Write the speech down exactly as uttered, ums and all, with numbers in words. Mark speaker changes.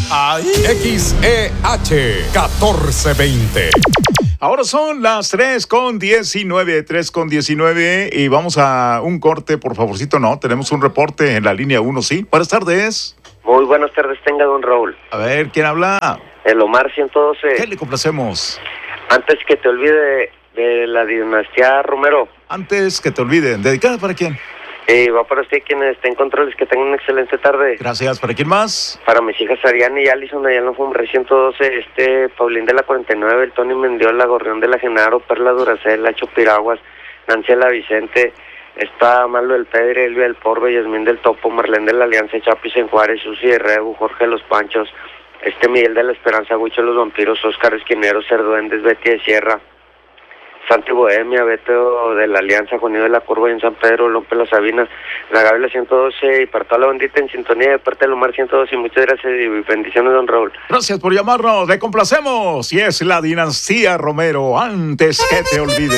Speaker 1: Ahí. X E H catorce veinte. Ahora son las tres con diecinueve, tres con diecinueve y vamos a un corte, por favorcito, no, tenemos un reporte en la línea uno, ¿sí? Buenas tardes.
Speaker 2: Muy buenas tardes, tenga don Raúl.
Speaker 1: A ver, ¿quién habla?
Speaker 2: El Omar ciento doce.
Speaker 1: ¿Qué le complacemos?
Speaker 2: Antes que te olvide de la dinastía Romero.
Speaker 1: Antes que te olviden, ¿dedicada para quién?
Speaker 2: Eh, va para usted quien esté en controles, que tengan una excelente tarde.
Speaker 1: Gracias, ¿para quién más?
Speaker 2: Para mis hijas Ariane y Alison, allá en la Fumbre ciento doce, este, Paulín de la cuarenta y nueve, el Tony Mendiola, Gorrión de la Genaro, Perla Duracel, Lacho Piraguas, Nancy La Vicente, está Malo del Pedre, Elvia del Porbe, Yasmín del Topo, Marlene de la Alianza, Chapis en Juárez, Susi de Regu, Jorge de los Panchos, este Miguel de la Esperanza, Huicho de los Vampiros, Óscar Esquinero, Cerduendes, Betty de Sierra, Santi Bohemia, Beto de la Alianza, Juanillo de la Curva y en San Pedro, López Las Sabinas, La Gabriela ciento doce y para toda la bandita en sintonía de parte del Omar ciento doce y muchas gracias y bendiciones, don Raúl.
Speaker 1: Gracias por llamarnos, le complacemos y es la dinastía Romero, antes que te olvide.